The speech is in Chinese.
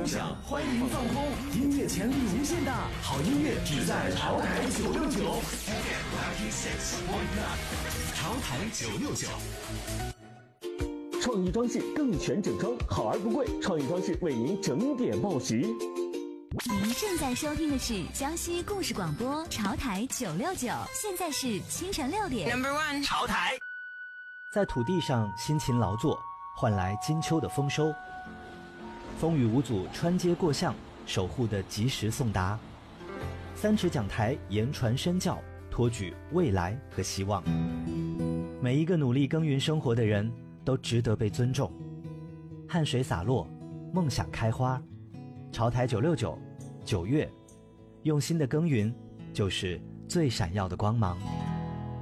梦想，欢迎放空，音乐潜力无限大，好音乐只在潮台969。潮台969。创意装饰更全整装，好而不贵。创意装饰为您整点报时。 您正在收听的是江西故事广播潮台969，现在是清晨6点。 Number one， 潮台。 在土地上辛勤劳作，换来金秋的丰收。风雨无阻穿街过巷，守护的及时送达。三尺讲台言传身教，托举未来和希望。每一个努力耕耘生活的人都值得被尊重。汗水洒落，梦想开花。潮台969，9月，用心的耕耘就是最闪耀的光芒。